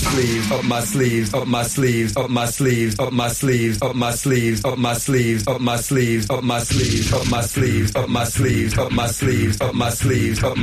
sleeves, up my sleeves, up my sleeves, up my sleeves, up my sleeves, up my sleeves, up my sleeves, up my sleeves, up my sleeves, up my sleeves, up my sleeves, up my sleeves, up my sleeves, up my